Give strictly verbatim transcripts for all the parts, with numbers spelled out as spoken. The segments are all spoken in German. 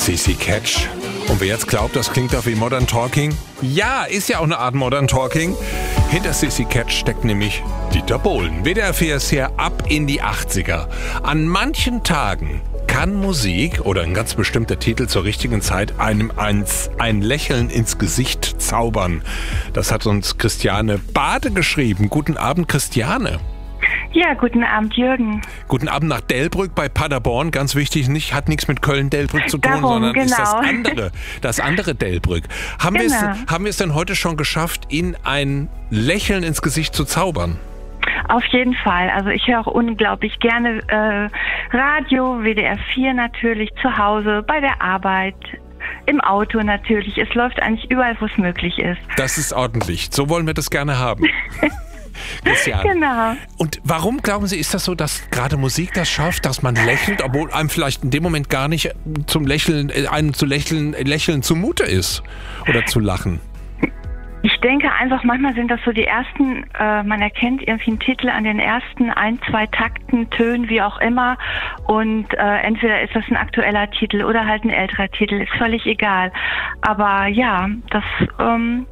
Sissi Catch. Und wer jetzt glaubt, das klingt doch wie Modern Talking? Ja, ist ja auch eine Art Modern Talking. Hinter Sissi Catch steckt nämlich Dieter Bohlen. W D R vier ist hier ab in die achtziger. An manchen Tagen kann Musik oder ein ganz bestimmter Titel zur richtigen Zeit einem eins, ein Lächeln ins Gesicht zaubern. Das hat uns Christiane Bade geschrieben. Guten Abend, Christiane. Ja, guten Abend, Jürgen. Guten Abend nach Delbrück bei Paderborn. Ganz wichtig, nicht, hat nichts mit Köln-Delbrück zu tun, Darum, sondern genau. ist das andere, das andere Delbrück. Haben Genau. wir es, haben wir es denn heute schon geschafft, Ihnen ein Lächeln ins Gesicht zu zaubern? Auf jeden Fall. Also ich höre auch unglaublich gerne äh, Radio, W D R vier natürlich, zu Hause, bei der Arbeit, im Auto natürlich. Es läuft eigentlich überall, wo es möglich ist. Das ist ordentlich. So wollen wir das gerne haben. Christiane. Genau. Und warum, glauben Sie, ist das so, dass gerade Musik das schafft, dass man lächelt, obwohl einem vielleicht in dem Moment gar nicht zum Lächeln, einem zu lächeln, lächeln zumute ist oder zu lachen? Ich denke einfach, manchmal sind das so die ersten, äh, man erkennt irgendwie einen Titel an den ersten ein, zwei Takten, Tönen, wie auch immer. Und äh, entweder ist das ein aktueller Titel oder halt ein älterer Titel, ist völlig egal. Aber ja, das... Ähm,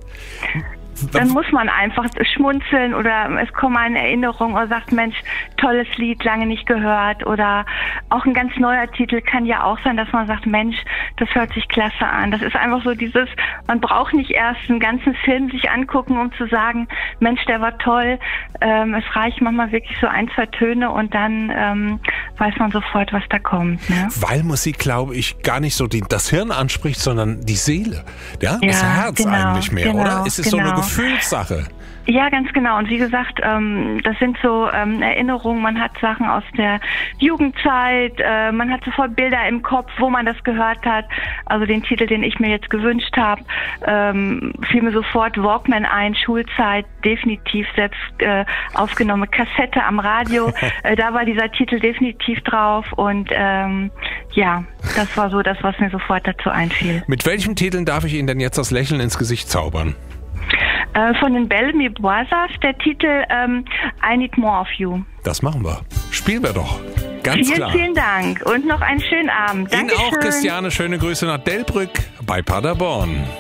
Dann muss man einfach schmunzeln oder es kommt eine Erinnerung oder sagt, Mensch, tolles Lied, lange nicht gehört. Oder auch ein ganz neuer Titel kann ja auch sein, dass man sagt, Mensch, das hört sich klasse an. Das ist einfach so dieses, man braucht nicht erst einen ganzen Film sich angucken, um zu sagen, Mensch, der war toll. Ähm, es reicht manchmal wirklich so ein, zwei Töne und dann ähm, weiß man sofort, was da kommt. Ne? Weil Musik, glaube ich, gar nicht so die, das Hirn anspricht, sondern die Seele. Ja, ja das Herz genau, eigentlich mehr, genau, oder? Ist es genau. so eine Gefühlssache? Ja, ganz genau. Und wie gesagt, ähm, das sind so ähm, Erinnerungen. Man hat Sachen aus der Jugendzeit, äh, man hat sofort Bilder im Kopf, wo man das gehört hat. Also den Titel, den ich mir jetzt gewünscht habe, ähm, fiel mir sofort Walkman ein, Schulzeit, definitiv selbst äh, aufgenommene Kassette am Radio. äh, da war dieser Titel definitiv drauf und ähm, ja, das war so das, was mir sofort dazu einfiel. Mit welchen Titeln darf ich Ihnen denn jetzt das Lächeln ins Gesicht zaubern? Äh, von den Bellamy Brothers, der Titel ähm, I Need More of You. Das machen wir. Spielen wir doch. Ganz vielen, klar. Vielen Dank und noch einen schönen Abend. Ihnen Dankeschön. auch, Christiane. Schöne Grüße nach Delbrück bei Paderborn.